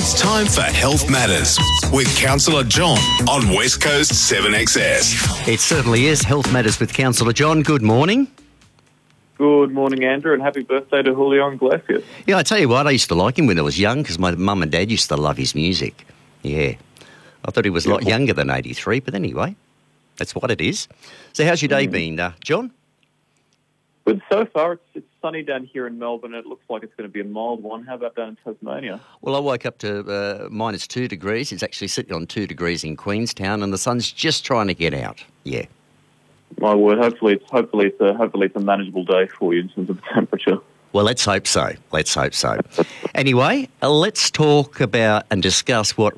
It's time for Health Matters with Counsellor John on West Coast 7XS. It certainly is Health Matters with Counsellor John. Good morning. Good morning, Andrew, and happy birthday to Julio Iglesias. Yeah, I tell you what, I used to like him when I was young because my mum and dad used to love his music. Yeah. I thought he was a lot younger than 83, but anyway, that's what it is. So how's your day been, John? Good so far. It's sunny down here in Melbourne. It looks like it's going to be a mild one. How about down in Tasmania? Well, I woke up to minus 2 degrees. It's actually sitting on 2 degrees in Queenstown, and the sun's just trying to get out. Yeah. My word. Hopefully it's a manageable day for you in terms of the temperature. Well, let's hope so. Let's hope so. Anyway, let's talk about and discuss what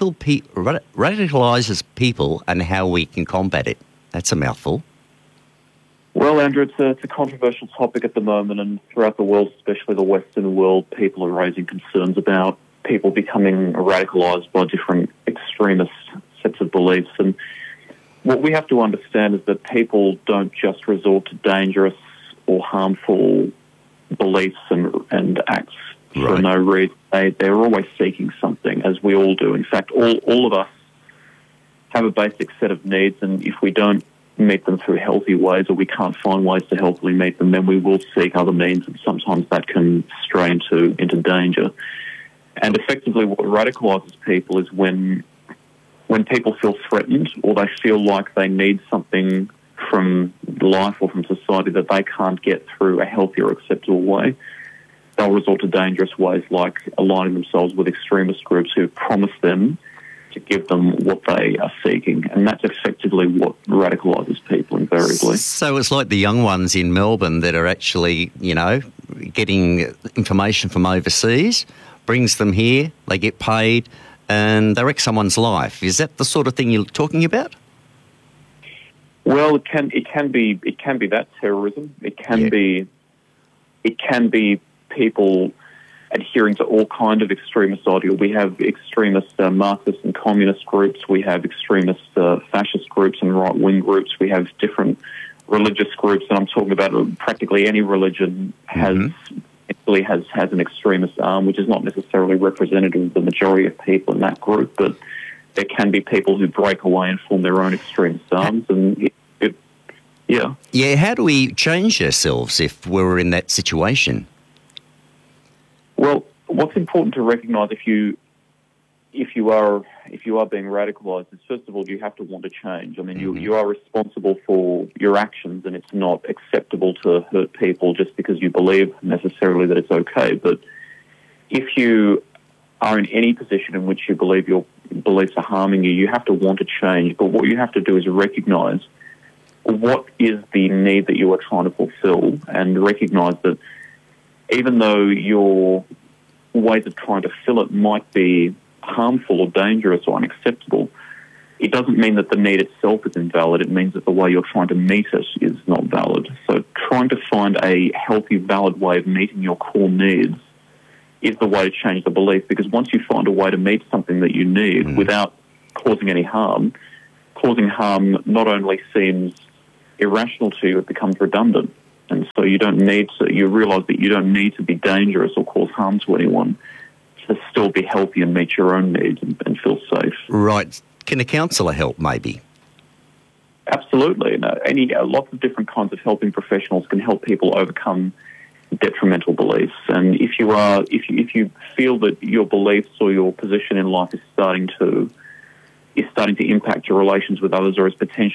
radicalises people and how we can combat it. That's a mouthful. Well, Andrew, it's a controversial topic at the moment, and throughout the world, especially the Western world, people are raising concerns about people becoming radicalised by different extremist sets of beliefs. And what we have to understand is that people don't just resort to dangerous or harmful beliefs and acts for no reason. They're always seeking something, as we all do. In fact, all of us have a basic set of needs, and if we don't meet them through healthy ways, or we can't find ways to healthily meet them, then we will seek other means, and sometimes that can stray into danger. And effectively what radicalises people is when people feel threatened, or they feel like they need something from life or from society that they can't get through a healthy or acceptable way, they'll resort to dangerous ways like aligning themselves with extremist groups who promise them to give them what they are seeking. And that's effectively what radicalises people invariably. So it's like the young ones in Melbourne that are actually, getting information from overseas, brings them here, they get paid, and they wreck someone's life. Is that the sort of thing you're talking about? Well, it can be that terrorism. It can be people adhering to all kind of extremist ideology. We have extremist Marxist and communist groups. We have extremist fascist groups and right-wing groups. We have different religious groups, and I'm talking about practically any religion has an extremist arm, which is not necessarily representative of the majority of people in that group, but there can be people who break away and form their own extremist arms, and Yeah, how do we change ourselves if we're in that situation? Well, what's important to recognise if you are being radicalised is, first of all, you have to want to change. I mean, you are responsible for your actions, and it's not acceptable to hurt people just because you believe necessarily that it's okay. But if you are in any position in which you believe your beliefs are harming you, you have to want to change. But what you have to do is recognise what is the need that you are trying to fulfil, and recognise that even though your ways of trying to fill it might be harmful or dangerous or unacceptable, it doesn't mean that the need itself is invalid. It means that the way you're trying to meet it is not valid. So trying to find a healthy, valid way of meeting your core needs is the way to change the belief, because once you find a way to meet something that you need without causing any harm, causing harm not only seems irrational to you, it becomes redundant. And so you realise that you don't need to be dangerous or cause harm to anyone to still be healthy and meet your own needs and feel safe. Right. Can a counsellor help, maybe? Absolutely. Lots of different kinds of helping professionals can help people overcome detrimental beliefs. And if you feel that your beliefs or your position in life is starting to impact your relations with others, or is potentially